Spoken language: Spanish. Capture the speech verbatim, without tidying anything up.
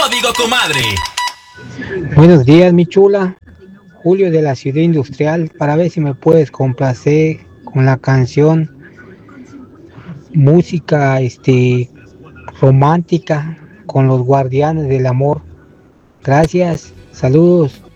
código comadre. Buenos días, mi chula. Julio de la Ciudad Industrial, para ver si me puedes complacer con la canción música este romántica con los Guardianes del Amor. Gracias, saludos.